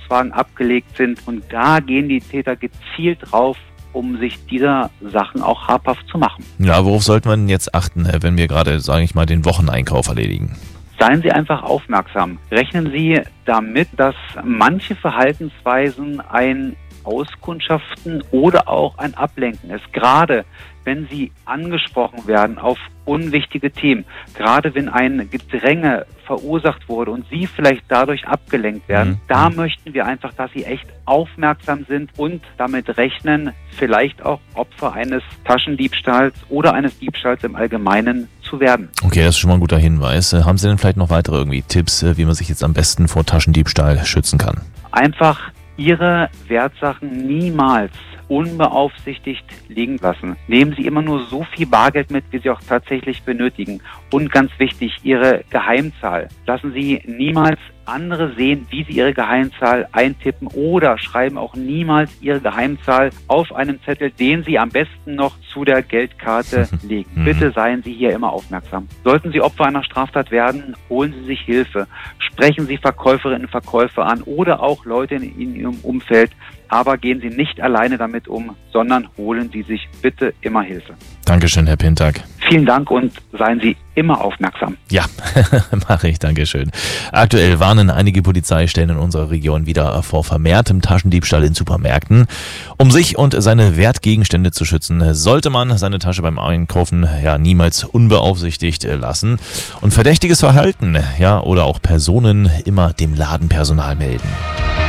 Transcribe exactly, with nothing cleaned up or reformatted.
Einkaufswagen abgelegt sind. Und da gehen die Täter gezielt drauf, um sich dieser Sachen auch habhaft zu machen. Ja, worauf sollte man jetzt achten, wenn wir gerade, sage ich mal, den Wocheneinkauf erledigen? Seien Sie einfach aufmerksam. Rechnen Sie damit, dass manche Verhaltensweisen ein Auskundschaften oder auch ein Ablenken ist. Gerade wenn Sie angesprochen werden auf unwichtige Themen, gerade wenn ein Gedränge verursacht wurde und Sie vielleicht dadurch abgelenkt werden, mhm. da möchten wir einfach, dass Sie echt aufmerksam sind und damit rechnen, vielleicht auch Opfer eines Taschendiebstahls oder eines Diebstahls im Allgemeinen zu werden. Okay, das ist schon mal ein guter Hinweis. Haben Sie denn vielleicht noch weitere irgendwie Tipps, wie man sich jetzt am besten vor Taschendiebstahl schützen kann? Einfach Ihre Wertsachen niemals unbeaufsichtigt liegen lassen. Nehmen Sie immer nur so viel Bargeld mit, wie Sie auch tatsächlich benötigen. Und ganz wichtig, Ihre Geheimzahl. Lassen Sie niemals andere sehen, wie Sie Ihre Geheimzahl eintippen oder schreiben auch niemals Ihre Geheimzahl auf einen Zettel, den Sie am besten noch zu der Geldkarte legen. Bitte seien Sie hier immer aufmerksam. Sollten Sie Opfer einer Straftat werden, holen Sie sich Hilfe. Sprechen Sie Verkäuferinnen und Verkäufer an oder auch Leute in, in Ihrem Umfeld. Aber gehen Sie nicht alleine damit um, sondern holen Sie sich bitte immer Hilfe. Dankeschön, Herr Pintak. Vielen Dank und seien Sie immer aufmerksam. Ja, mache ich, Dankeschön. Aktuell warnen einige Polizeistellen in unserer Region wieder vor vermehrtem Taschendiebstahl in Supermärkten. Um sich und seine Wertgegenstände zu schützen, sollte man seine Tasche beim Einkaufen ja niemals unbeaufsichtigt lassen und verdächtiges Verhalten, ja, oder auch Personen immer dem Ladenpersonal melden.